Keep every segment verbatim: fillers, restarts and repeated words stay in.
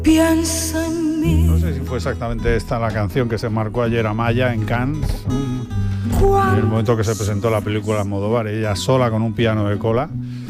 Piensa en mí. No sé si fue exactamente esta la canción que se marcó ayer Amaya en Cannes, en el momento que se presentó la película Almodóvar, ella sola con un piano de cola,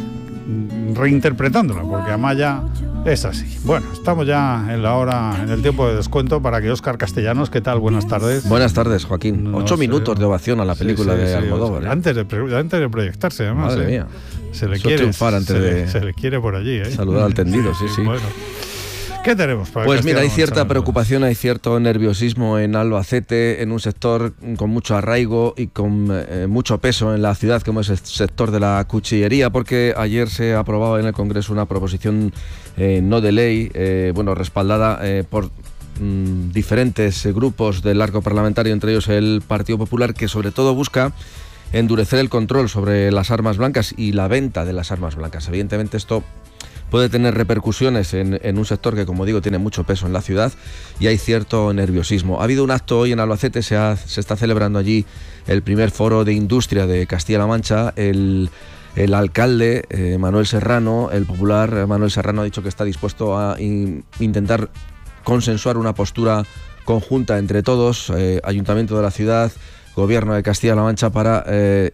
reinterpretándola, porque Amaya es así. Bueno, estamos ya en la hora, en el tiempo de descuento para que Óscar Castellanos, ¿qué tal? Buenas tardes. Buenas tardes, Joaquín. No Ocho sé, minutos de ovación a la película sí, sí, de sí, Almodóvar. ¿eh? ¿eh? Antes, de, antes de proyectarse, además. Madre ¿eh? mía. Se le Eso quiere triunfar antes se, de... le, se le quiere por allí, ¿eh? Saludar al tendido, sí, sí. Bueno. ¿Qué tenemos para Pues mira, hay Castellano cierta Mancha? preocupación, hay cierto nerviosismo en Albacete, en un sector con mucho arraigo y con eh, mucho peso en la ciudad, como es el sector de la cuchillería, porque ayer se aprobaba en el Congreso una proposición eh, no de ley, eh, bueno, respaldada eh, por mm, diferentes eh, grupos del arco parlamentario, entre ellos el Partido Popular, que sobre todo busca endurecer el control sobre las armas blancas y la venta de las armas blancas. Evidentemente esto puede tener repercusiones en, en un sector que, como digo, tiene mucho peso en la ciudad y hay cierto nerviosismo. Ha habido un acto hoy en Albacete, se, ha, se está celebrando allí el primer foro de industria de Castilla-La Mancha. El, el alcalde, eh, Manuel Serrano, el popular Manuel Serrano, ha dicho que está dispuesto a in, intentar consensuar una postura conjunta entre todos, eh, Ayuntamiento de la ciudad, Gobierno de Castilla-La Mancha, para Eh,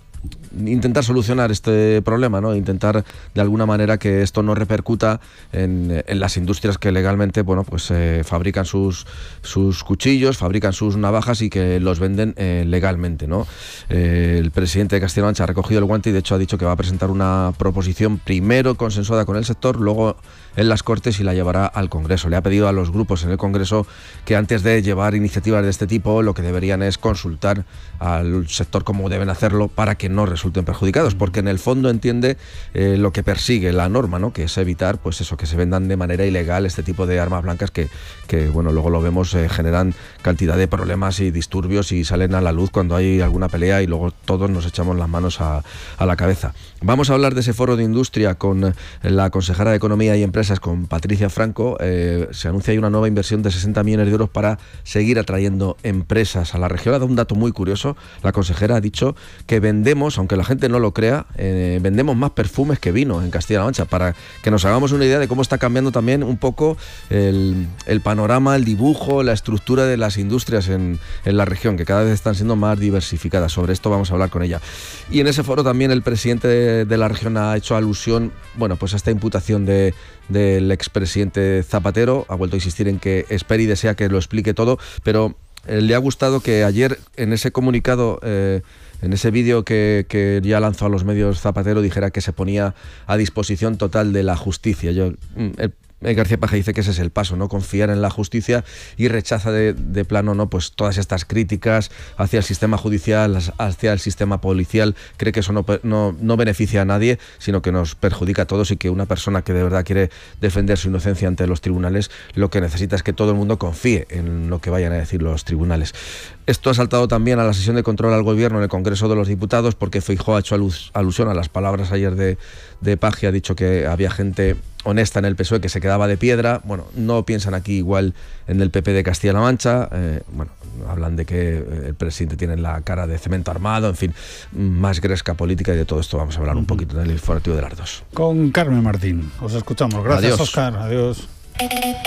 intentar solucionar este problema, ¿no? Intentar de alguna manera que esto no repercuta en, en las industrias que legalmente, bueno, pues eh, fabrican sus, sus cuchillos, fabrican sus navajas y que los venden eh, legalmente, ¿no? Eh, el presidente de Castilla-La Mancha ha recogido el guante y de hecho ha dicho que va a presentar una proposición primero consensuada con el sector, luego en las Cortes y la llevará al Congreso. Le ha pedido a los grupos en el Congreso que antes de llevar iniciativas de este tipo, lo que deberían es consultar al sector cómo deben hacerlo para que no resulten perjudicados, porque en el fondo entiende eh, lo que persigue la norma, ¿no? Que es evitar, pues eso, que se vendan de manera ilegal este tipo de armas blancas que, que bueno, luego lo vemos, eh, generan cantidad de problemas y disturbios y salen a la luz cuando hay alguna pelea y luego todos nos echamos las manos a, a la cabeza. Vamos a hablar de ese foro de industria con la consejera de Economía y Empresas, con Patricia Franco. Eh, se anuncia ahí una nueva inversión de sesenta millones de euros para seguir atrayendo empresas a la región. Ha dado un dato muy curioso. La consejera ha dicho que vendemos, aunque la gente no lo crea, eh, vendemos más perfumes que vino en Castilla-La Mancha, para que nos hagamos una idea de cómo está cambiando también un poco el, el panorama, el dibujo, la estructura de las industrias en, en la región, que cada vez están siendo más diversificadas. Sobre esto vamos a hablar con ella. Y en ese foro también el presidente de, de la región ha hecho alusión, bueno, pues a esta imputación de del expresidente Zapatero. Ha vuelto a insistir en que espera y desea que lo explique todo, pero eh, le ha gustado que ayer en ese comunicado, eh, en ese vídeo que, que ya lanzó a los medios Zapatero, dijera que se ponía a disposición total de la justicia. Yo, el, el García Paje dice que ese es el paso, ¿no? Confiar en la justicia, y rechaza de, de plano, ¿no? Pues todas estas críticas hacia el sistema judicial, hacia el sistema policial. Cree que eso no, no, no beneficia a nadie, sino que nos perjudica a todos, y que una persona que de verdad quiere defender su inocencia ante los tribunales, lo que necesita es que todo el mundo confíe en lo que vayan a decir los tribunales. Esto ha saltado también a la sesión de control al gobierno en el Congreso de los Diputados, porque Feijóo ha hecho alus, alusión a las palabras ayer de, de Paje. Ha dicho que había gente honesta en el P S O E que se quedaba de piedra. Bueno, no piensan aquí igual en el P P de Castilla-La Mancha. Eh, bueno, hablan de que el presidente tiene la cara de cemento armado, en fin, más gresca política, y de todo esto vamos a hablar un poquito en el informativo de las dos. Con Carmen Martín. Os escuchamos. Gracias, Adiós. Óscar. Adiós.